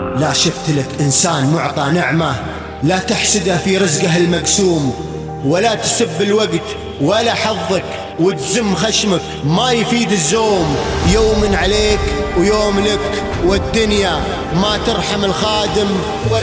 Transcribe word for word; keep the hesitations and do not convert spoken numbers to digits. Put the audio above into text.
لا شفت لك إنسان معطى نعمة لا تحسده في رزقه المقسوم، ولا تسب الوقت ولا حظك وتزم خشمك ما يفيد الزوم. يوم عليك ويوم لك والدنيا ما ترحم الخادم.